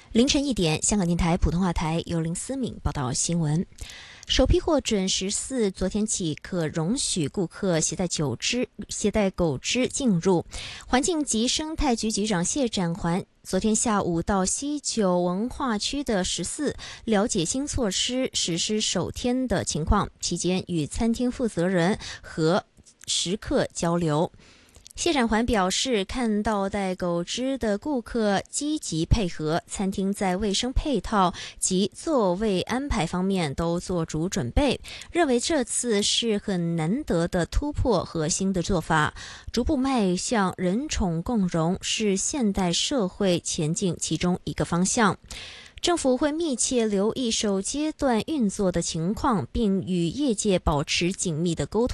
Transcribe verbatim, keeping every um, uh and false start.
凌晨一点，香港电台普通话台由林思敏报道新闻。首批获准十四，昨天起可容许顾客携带酒汁、携带狗只进入。环境及生态局局长谢展寰昨天下午到西九文化区的十四了解新措施实施首天的情况，期间与餐厅负责人和食客交流。谢展寰表示，看到带狗只的顾客积极配合，餐厅在卫生配套及座位安排方面都做足准备，认为这次是很难得的突破和新的做法，逐步迈向人宠共融，是现代社会前进其中一个方向。政府会密切留意首阶段运作的情况，并与业界保持紧密的沟通。